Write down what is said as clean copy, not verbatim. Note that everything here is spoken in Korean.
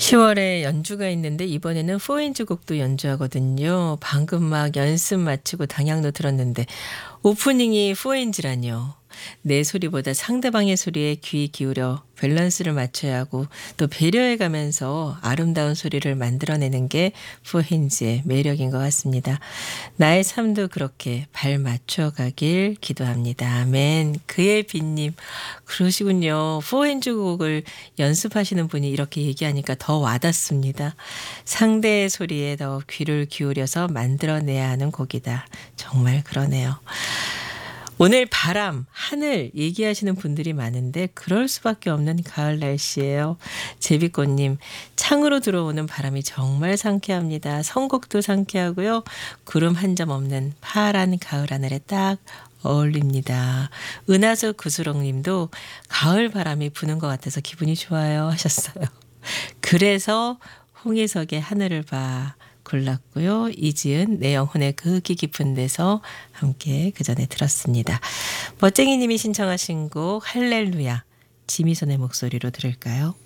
10월에 연주가 있는데 이번에는 4인조 곡도 연주하거든요. 방금 막 연습 마치고 당양로 들었는데 오프닝이 4인즈라뇨. 내 소리보다 상대방의 소리에 귀 기울여 밸런스를 맞춰야 하고 또 배려해가면서 아름다운 소리를 만들어내는 게 4인즈의 매력인 것 같습니다. 나의 삶도 그렇게 발 맞춰가길 기도합니다. 아멘. 그의 빛님. 그러시군요. 4인즈 곡을 연습하시는 분이 이렇게 얘기하니까 더 와닿습니다. 상대의 소리에 더 귀를 기울여서 만들어내야 하는 곡이다. 정말 그러네요. 오늘 바람, 하늘 얘기하시는 분들이 많은데 그럴 수밖에 없는 가을 날씨예요. 제비꽃님, 창으로 들어오는 바람이 정말 상쾌합니다. 선곡도 상쾌하고요. 구름 한 점 없는 파란 가을 하늘에 딱 어울립니다. 은하수 구수롱님도 가을 바람이 부는 것 같아서 기분이 좋아요 하셨어요. 그래서 홍희석의 하늘을 봐 골랐고요. 이지은 내 영혼의 극이 깊은 데서 함께 그 전에 들었습니다. 멋쟁이님이 신청하신 곡 할렐루야 지미선의 목소리로 들을까요?